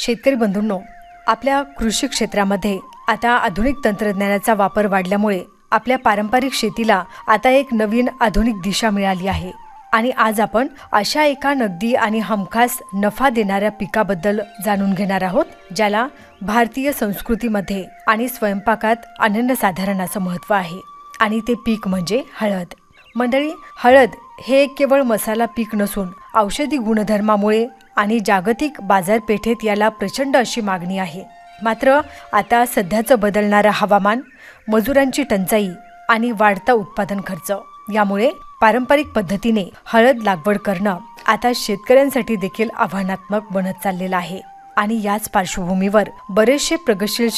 शेतकरी बंधूंनो, आपल्या कृषी क्षेत्रामध्ये आता आधुनिक तंत्रज्ञानाचा वापर वाढल्यामुळे आपल्या पारंपरिक शेतीला आता एक नवीन आधुनिक दिशा मिळाली आहे। आणि आज आपण अशा एका नगदी आणि हमखास नफा देणाऱ्या पिकाबद्दल जाणून घेणार आहोत, ज्याला भारतीय संस्कृतीमध्ये आणि स्वयंपाकात अनन्यसाधारण असं महत्त्व आहे। आणि ते पीक म्हणजे हळद। मंडळी, हळद हे केवळ मसाला पीक नसून औषधी गुणधर्मामुळे आणि जागतिक बाजारपेठेत याला प्रचंड अशी मागणी आहे। मात्र आता सध्याचं बदलणारं हवामान, मजुरांची टंचाई आणि वाढता उत्पादन खर्च यामुळे पारंपरिक पद्धतीने हळद लागवड करणं आता शेतकऱ्यांसाठी देखील आव्हानात्मक बनत चाललेलं आहे। आणि याच पार्श्वभूमीवर बरेचसे प्रगतशील